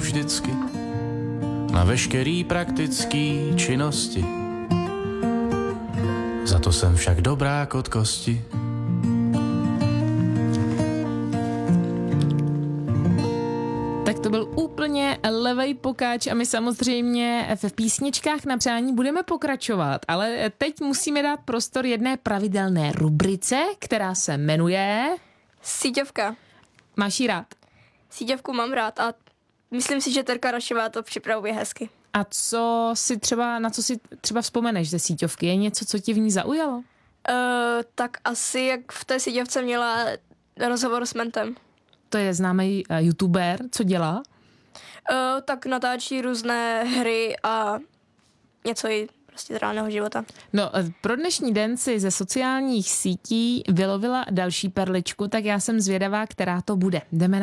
vždycky na veškerý praktický činnosti. Za to jsem však dobrák od kosti. Tak to byl úplně levej pokáč a my samozřejmě v písničkách na přání budeme pokračovat, ale teď musíme dát prostor jedné pravidelné rubrice, která se jmenuje... Síťovka. Máš ji rád? Síťovku mám rád a myslím si, že Terka Rašová to připravuje hezky. A na co si třeba vzpomeneš ze síťovky? Je něco, co ti v ní zaujalo? Tak asi jak v té síťovce měla rozhovor s Mentem. To je známý youtuber, co dělá? Tak natáčí různé hry a něco i prostě z reálného života. No, pro dnešní den si ze sociálních sítí vylovila další perličku, tak já jsem zvědavá, která to bude. Jdeme